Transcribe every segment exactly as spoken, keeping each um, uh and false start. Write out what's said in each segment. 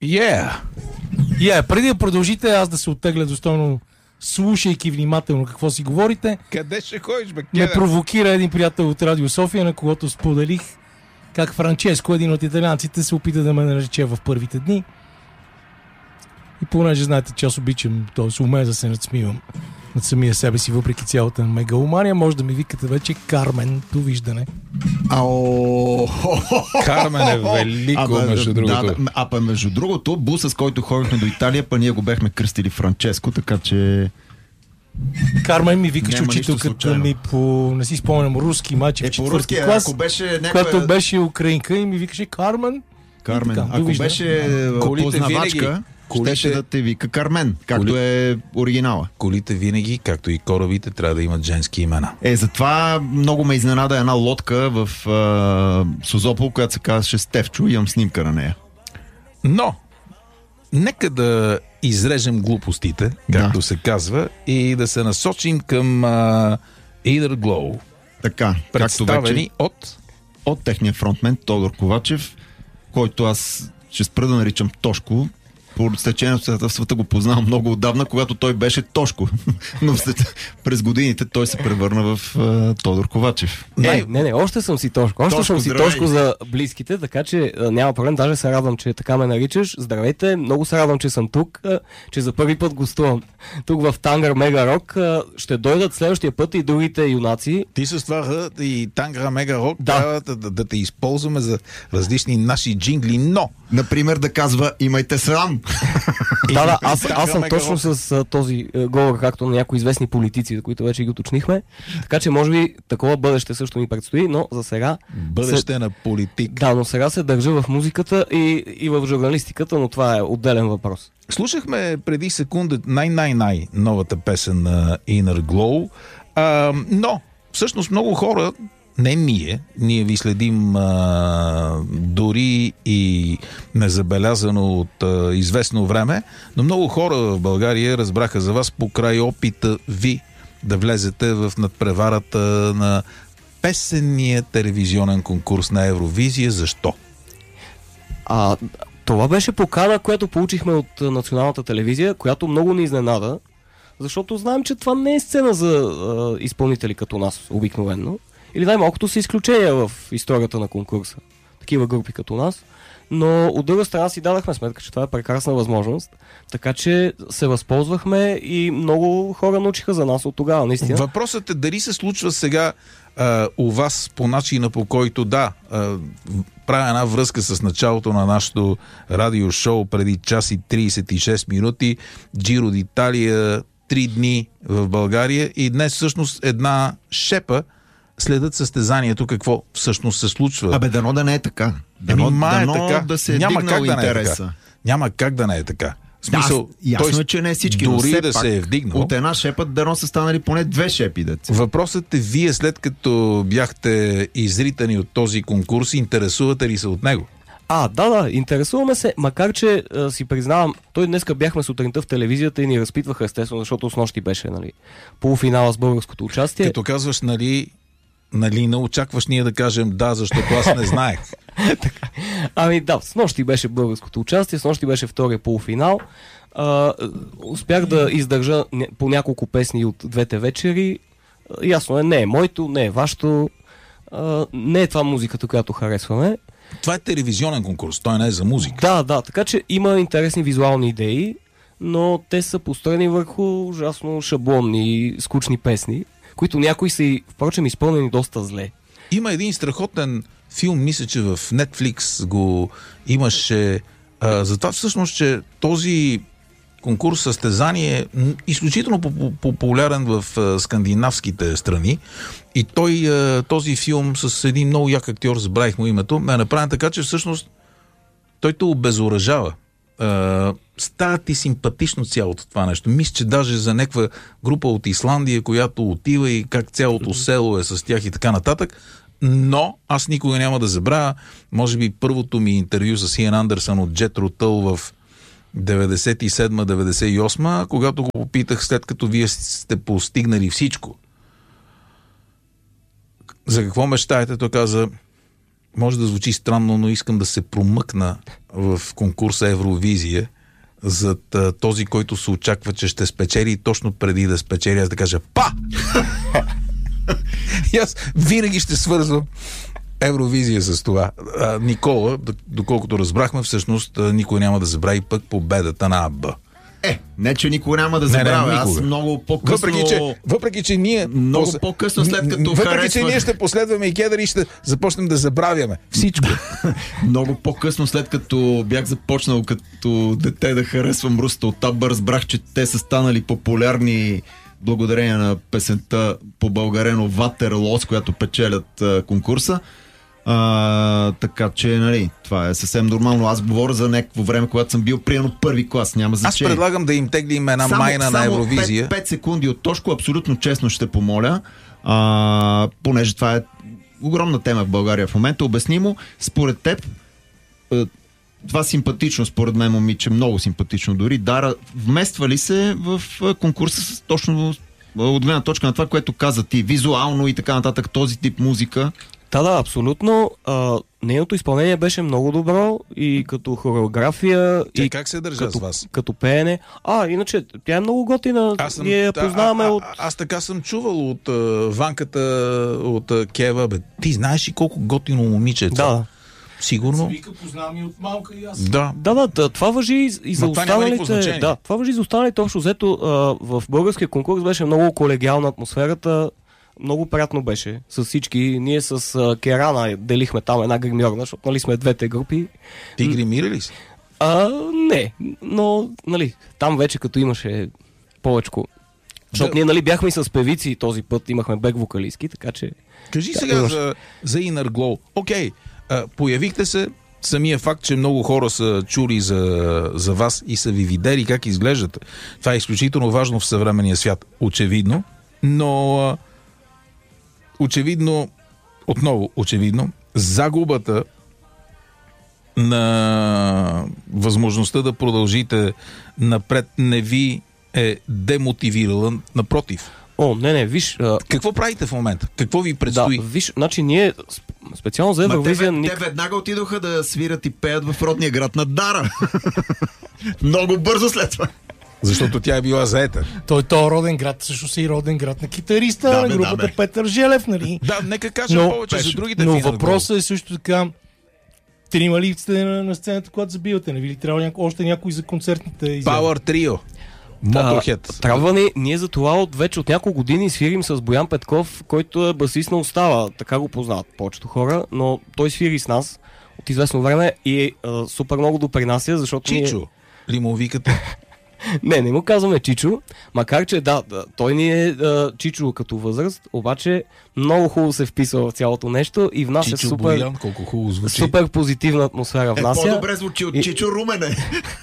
Yeah! Yeah, преди да продължите, аз да се оттегля достойно, слушайки внимателно какво си говорите. Къде ще ходиш, бе? Ме провокира един приятел от Радио София, на когото споделих как Франческо, един от италианците, се опита да ме нарече в първите дни. И понеже знаете, че аз обичам, т.е. умея да се надсмивам над самия себе си, въпреки цялата мегаломания, може да ми викате вече Кармен. Довиждане. Ао! Кармен е велико, между другото. Да, да, а па между другото, буса, с който ходихме до Италия, па ние го бехме кръстили Франческо, така че... Кармен ми викаше учителката ми по, не си спомням, руски мачи е, в четвърти руски, клас, ако беше някаква... която беше украинка и ми викаше Кармен. Кармен. Така, ако довиждане. беше познавачка, колите... щеше да те вика Кармен, както Коли... е оригинала. Колите винаги, както и корабите, трябва да имат женски имена. Е, затова много ме изненада една лодка в а, Созопол, която се казваше Стефчо, имам снимка на нея. Но, нека да изрежем глупостите, както Да. се казва, и да се насочим към а, Inner Glow. Така, както Представени вече от... от техния фронтмен Тодор Ковачев, който аз ще спра да наричам Тошко. По стечение на обстоятелствата го познавам много отдавна, когато той беше Тошко. Но след, през годините той се превърна в а, Тодор Ковачев. Е, не, не, още съм си Тошко. Още Тошко, съм си здравей. Тошко за близките, така че а, няма проблем. Даже се радвам, че така ме наричаш. Здравейте, много се радвам, че съм тук, а, че за първи път гостувам. Тук в Тангър Мега Рок а, ще дойдат следващия път и другите юнаци. Ти с това Р и Тангра Мега Рок Да. трябва да, да, да те използваме за различни наши джингли, но... Например, да казва имайте срам. Да, да, аз, аз съм Мега точно Рок. с а, този а, говор, както на някои известни политици, за които вече ги уточнихме. Така че може би такова бъдеще също ни предстои, но за сега... Бъдеще се... на политик. Да, но сега се държа в музиката и, и в журналистиката, но това е отделен въпрос. Слушахме преди секунда най-най-най новата песен на Inner Glow, а, но всъщност много хора, не ние, ние ви следим а, дори и незабелязано от а, известно време, но много хора в България разбраха за вас покрай опита ви да влезете в надпреварата на песенния телевизионен конкурс на Евровизия. Защо? А, това беше покана, която получихме от а, националната телевизия, която много ни изненада, защото знаем, че това не е сцена за а, изпълнители като нас, обикновенно. Или най-малкото са изключения в историята на конкурса. Такива групи като нас. Но от друга страна си дадахме сметка, че това е прекрасна възможност. Така че се възползвахме и много хора научиха за нас от тогава, наистина. Въпросът е дали се случва сега а, у вас по начина, по който да, а, правя една връзка с началото на нашото радиошоу преди час и трийсет и шест минути, Джиро d'Italia, три дни в България и днес всъщност една шепа следят състезанието, какво всъщност се случва. Абе, дано да не е така. Дано, Еми, ма е дано така. да се е Няма дигнал как да не е интереса. така. Няма как да не е така. В Да, смисъл, ясно той, е, че не всички, но дори все да пак, се е вдигнал. от една шепа дано са станали поне две шепи. Деца. Въпросът е, вие след като бяхте изритани от този конкурс, интересувате ли се от него? А, да, да, интересуваме се, макар че а, си признавам, той днеска бяхме сутринта в телевизията и ни разпитваха, естествено, защото с нощи беше, нали, полуфинала с българското участие. Като казваш, нали, нали, не очакваш ние да кажем да, защото аз не знаех. Така. Ами да, с нощи беше българското участие, с нощи беше втория полуфинал. А, успях да издържа по няколко песни от двете вечери. А, ясно е, не е моето, не е вашето, а, не е това музиката, която харесваме. Това е телевизионен конкурс, той не е за музика. Да, да, така че има интересни визуални идеи, но те са построени върху ужасно шаблонни и скучни песни, които някои са и, впрочем, изпълнени доста зле. Има един страхотен филм, мисля, че в Netflix го имаше. А, за това всъщност, че този конкурс състезание е изключително популярен в а, скандинавските страни и той, а, този филм с един много як актьор, забравих му името, ме направи така, че всъщност той те обезоръжава. Uh, става ти симпатично цялото това нещо. Мисля, че даже за някаква група от Исландия, която отива и как цялото село е с тях и така нататък. Но аз никога няма да забравя, може би първото ми интервю с Иан Андерсън от Джетро Тъл в деветдесет и седма деветдесет и осма, когато го попитах, след като вие сте постигнали всичко, за какво мечтаете, той каза: може да звучи странно, но искам да се промъкна в конкурса Евровизия зад а, този, който се очаква, че ще спечели и точно преди да спечели, аз да кажа па! И аз винаги ще свързвам Евровизия с това. А, Никола, доколкото разбрахме, всъщност никой няма да забрави пък победата на АББА. Е, не, че никога няма да забравя. Не, не, аз много по-късно... Въпреки, че, въпреки, че ние... Много пос... по-късно, след като Въпреки, харесвах... че ние ще последваме и кедър и ще започнем да забравяме всичко. Много по-късно, след като бях започнал като дете да харесвам Русата от Абба, разбрах, че те са станали популярни благодарение на песента по българено Ватерлоо, с която печелят а, конкурса. А, така че, нали, това е съвсем нормално. Аз говоря за някакво време, когато съм бил приемно първи клас. Няма значение. Аз предлагам да им теглим една само, майна само на Евровизия. пет секунди от Тошко, абсолютно честно ще помоля, а, понеже това е огромна тема в България в момента. Обяснимо, според теб, това симпатично, според мен, момиче, много симпатично дори. Дара, вмества ли се в конкурса с точно от гледна точка на това, което каза ти, визуално и така нататък, този тип музика? Да, да, абсолютно. А, нейното изпълнение беше много добро и като хореография. Тя и как се държа като, с вас? Като пеене. А, иначе, тя е много готина. Аз съм, Ние я познаваме а, а, от... а, аз така съм чувал от uh, Ванката, от uh, Кева. Бе. Ти знаеш ли колко готино момиче е това? Да. Сигурно. Вика, познавам и от малка и аз. Да. Да, да, това въжи и, и за останалите. Да, това въжи и за останалите. Общо взето, а, в българския конкурс беше много колегиална атмосферата. Много приятно беше с всички. Ние с а, Керана делихме там една гримьорна, защото нали сме двете групи. Ти гримира ли си? А, не, но нали, там вече като имаше повечко. Защото Да. ние нали бяхме и с певици този път, имахме бек вокалистки, така че... Кажи Да, сега имаш. за, за Inner Glow. Окей, okay, появихте се, самия факт, че много хора са чули за, за вас и са ви видели как изглеждате. Това е изключително важно в съвременния свят, очевидно, но а, очевидно, отново очевидно, загубата на възможността да продължите напред не ви е демотивирала, напротив. О, не, не, виж... А... Какво правите в момента? Какво ви предстои? Да, виж, значи ние специално за Евровизия... Ма те, ник... те веднага отидоха да свират и пеят в родния град на Дара. Много бързо след това. Защото тя е била заета. Той то роден град, също си и роден град на китариста Да, на бе, групата да, бе. Петър Желев, нали? Да, нека кажем Но- повече беше. за другите. Но в Inner въпросът е също така, трима ли сте на, на сцената, когато забивате? Не ви ли трябва няко, още някой за концертните Glow. изяви? Power Trio. Motorhead. Трябва ни, ние за това от вече от няколко години свирим с Боян Петков, който е басист на Остава. Така го познават повечето хора, но той свири с нас от известно време и а, супер много допринася, защото Чичо. ние... Ли му викате? Не, не му казваме Чичо, макар че да, да той ни е а, Чичо като възраст, обаче много хубаво се вписва в цялото нещо и внася Чичо супер, Боян, колко хубаво звучи. супер позитивна атмосфера Е, внася. по-добре звучи от И- Чичо Румене.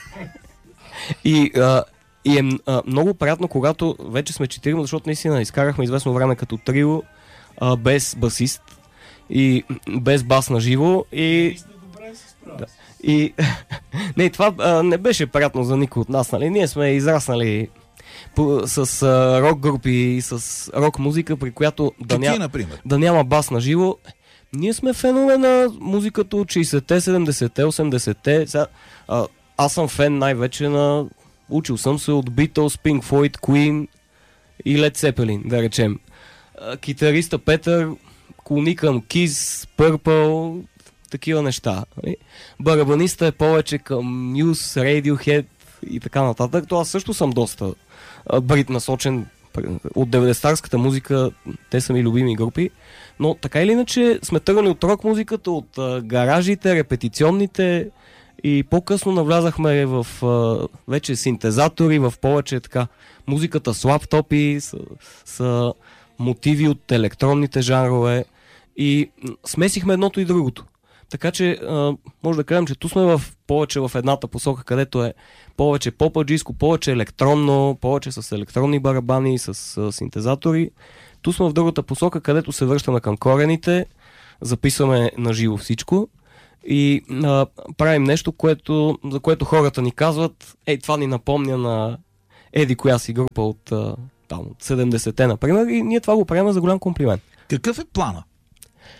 И, а, и е а, много приятно, когато вече сме четирима, защото наистина изкарахме известно време като трио, а, без басист и без бас на живо. И, да, и не, това а, не беше приятно за никой от нас. Нали? Ние сме израснали по, с а, рок групи и с рок музика, при която да, Какви, ня, например? да няма бас на живо. Ние сме фенове на музиката от шейсетте, седемдесетте, осемдесетте. Сега, а, аз съм фен най-вече на... Учил съм се от Beatles, Pink Floyd, Queen и Led Zeppelin, да речем. А, китариста Петър клони към Kiss, Purple, такива неща. нали? Барабаниста е повече към Muse, Radiohead и така нататък. То аз също съм доста а, брит насочен от деветдесетарската музика, те са ми любими групи, но така или иначе сме тръгнали от рок музиката, от а, гаражите, репетиционните и по-късно навлязахме в а, вече синтезатори, в повече така музиката с лаптопи, с, с мотиви от електронните жанрове и м, смесихме едното и другото. Така че а, може да кажем, че ту сме в повече в едната посока, където е повече попаджийско, повече електронно, повече с електронни барабани, с а, синтезатори. Ту сме в другата посока, където се връщаме към корените, записваме на живо всичко и а, правим нещо, което, за което хората ни казват, ей, това ни напомня на еди коя си група от, а, там, от седемдесетте, например, и ние това го правим за голям комплимент. Какъв е плана?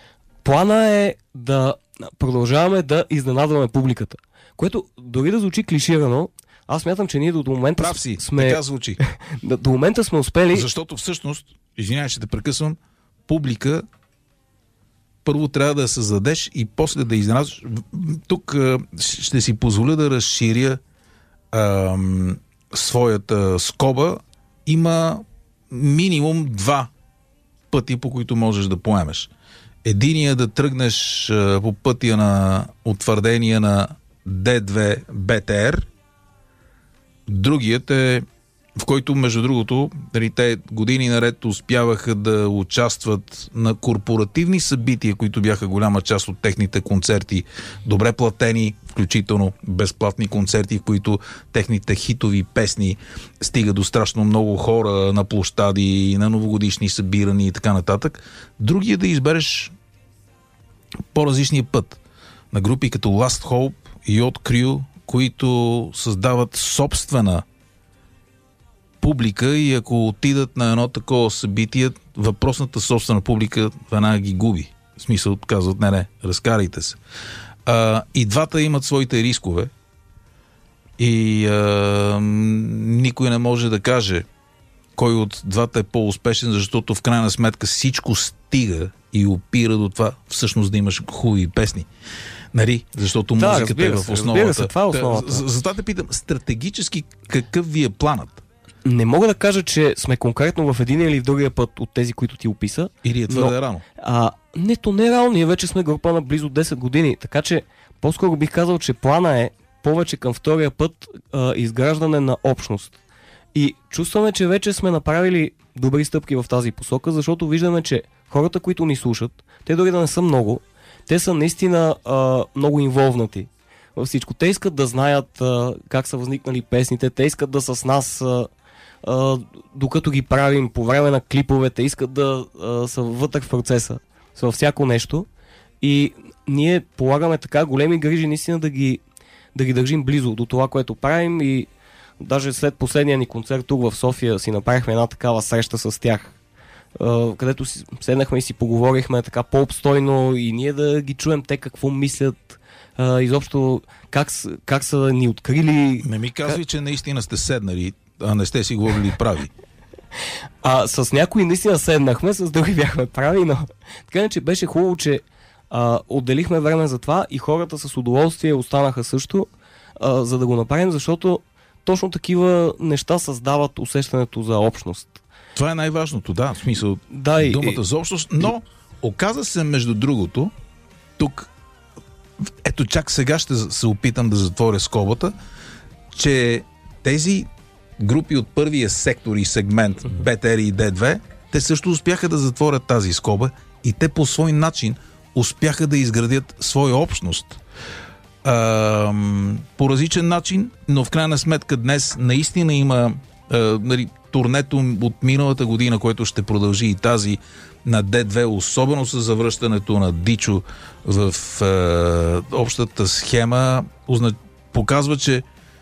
плана е да продължаваме да изненадваме публиката. Което дори да звучи клиширано, аз смятам, че ние до, до момента Прав си, сме... така звучи. до, до момента сме успели... Защото всъщност, извинявай, ще те прекъсвам, публика първо трябва да я създадеш и после да изненадваш. Тук а, ще си позволя да разширя а, своята скоба. Има минимум два пъти, по които можеш да поемеш. Единият да тръгнеш а, по пътя на утвърдения на Д две Б Т Р. Другият е, в който, между другото, те години наред успяваха да участват на корпоративни събития, които бяха голяма част от техните концерти, добре платени, включително безплатни концерти, в които техните хитови песни стига до страшно много хора на площади, на новогодишни събирани и така нататък. Другия е да избереш по-различния път на групи като Last Hope и Yacht Crew, които създават собствена публика и ако отидат на едно такова събитие, въпросната собствена публика веднага ги губи. В смисъл, казват, не, не, разкарайте се. А, и двата имат своите рискове и а, никой не може да каже кой от двата е по-успешен, защото в крайна сметка всичко стига и опира до това всъщност да имаш хубави песни. Нали? Защото да, музиката е в се, основата. се, това е основата. Затова те питам, стратегически какъв ви е планът? Не мога да кажа, че сме конкретно в един или в другия път от тези, които ти описа. Или е твърде рано? А, не, то не е рано. Ние вече сме група на близо десет години. Така че по-скоро бих казал, че плана е повече към втория път а, изграждане на общност. И чувстваме, че вече сме направили добри стъпки в тази посока, защото виждаме, че хората, които ни слушат, те дори да не са много, те са наистина а, много инволвнати във всичко. Те искат да знаят а, как са възникнали песните, те искат да са с нас а, а, докато ги правим по време на клиповете, искат да а, са вътре в процеса, са във всяко нещо и ние полагаме така големи грижи наистина да ги, да ги държим близо до това, което правим и даже след последния ни концерт тук в София си направихме една такава среща с тях, където си, седнахме и си поговорихме така по-обстойно и ние да ги чуем те какво мислят, а, изобщо как, как са ни открили. Не ми казвай, как... че наистина сте седнали, а не сте си говорили прави. А с някои наистина седнахме, с други бяхме прави, но така не, че беше хубаво, че а, отделихме време за това и хората с удоволствие останаха също, а, за да го направим, защото точно такива неща създават усещането за общност. Това е най-важното, да, в смисъл да, и, думата за общност, но оказа се, между другото, тук, ето чак сега ще се опитам да затворя скобата, че тези групи от първия сектор и сегмент Б Т Р и Д две, те също успяха да затворят тази скоба и те по свой начин успяха да изградят своя общност. А, по различен начин, но в крайна сметка днес наистина има а, нали, турнето от миналата година, което ще продължи и тази на Д две, особено с завръщането на Дичо в е, общата схема, узна... показва, че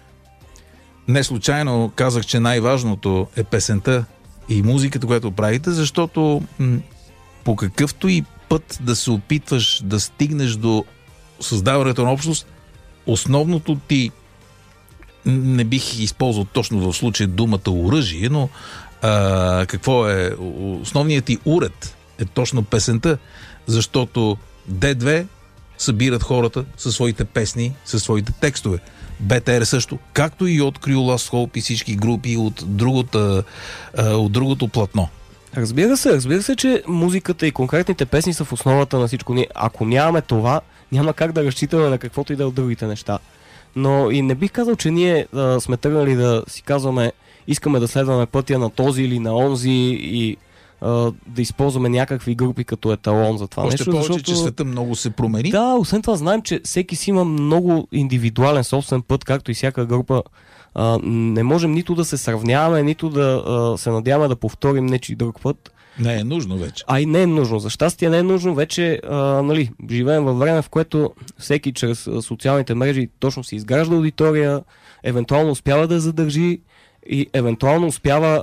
не случайно казах, че най-важното е песента и музиката, която правите, защото м- по какъвто и път да се опитваш да стигнеш до създаването на общност, основното ти, не бих използвал точно в случая думата оръжие, но а, какво е? Основният ти уред е точно песента, защото Д две събират хората със своите песни, със своите текстове. Б Т Р също, както и от Crew, Last Hope и всички групи от другото, от другото платно. Разбира се, разбира се, че музиката и конкретните песни са в основата на всичко. Ако нямаме това, няма как да разчитаме на каквото и да е от другите неща. Но и не бих казал, че ние а, сме тръгнали да си казваме, искаме да следваме пътя на този или на онзи и а, да използваме някакви групи като еталон за това Още нещо. повече, защото... че света много се промени. Да, освен това знаем, че всеки си има много индивидуален собствен път, както и всяка група. А, не можем нито да се сравняваме, нито да а, се надяваме да повторим нечи друг път. Не е нужно вече. А и не е нужно. За щастие не е нужно. Вече а, нали, живеем във време, в което всеки чрез а, социалните мрежи точно си изгражда аудитория, евентуално успява да задържи и евентуално успява